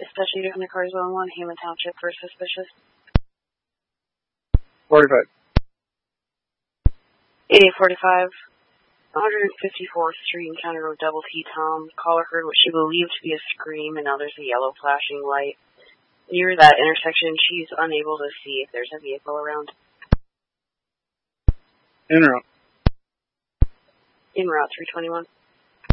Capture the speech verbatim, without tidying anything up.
Dispatch leader in the car zone one, Hammond Township for suspicious. forty-five. eighty-eight forty-five, one fifty-fourth Street and County Road, Double T Tom. Caller heard what she believed to be a scream, and now there's a yellow flashing light. Near that intersection, she's unable to see if there's a vehicle around. En route. En route, three twenty-one.